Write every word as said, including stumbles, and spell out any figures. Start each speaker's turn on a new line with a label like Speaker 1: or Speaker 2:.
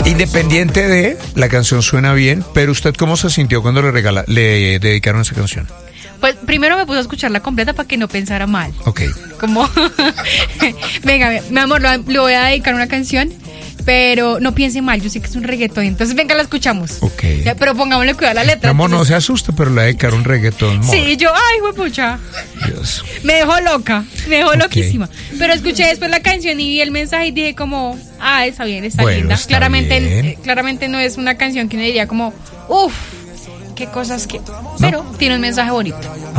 Speaker 1: Independiente de, la canción suena bien, pero ¿usted cómo se sintió cuando le regala, le dedicaron esa canción?
Speaker 2: Pues primero me puse a escucharla completa para que no pensara mal.
Speaker 1: Ok.
Speaker 2: Como, venga, mi amor, le voy a dedicar una canción, pero no piense mal, yo sé que es un reggaetón, entonces venga, la escuchamos.
Speaker 1: Ok.
Speaker 2: Ya, pero pongámosle cuidado a la letra.
Speaker 1: Mi amor,
Speaker 2: entonces,
Speaker 1: no se asuste, pero le dedicar un reggaetón. Amor.
Speaker 2: Sí, yo, ay, huepucha.
Speaker 1: Dios.
Speaker 2: Me dejó loca, me dejó
Speaker 1: Ok.
Speaker 2: loquísima. Pero escuché después la canción y vi el mensaje y dije como, ah, está bien, está
Speaker 1: Bueno,
Speaker 2: linda.
Speaker 1: está
Speaker 2: claramente,
Speaker 1: bien.
Speaker 2: eh, claramente no es una canción que uno diría como, uff, qué cosas que... Pero tiene un mensaje bonito.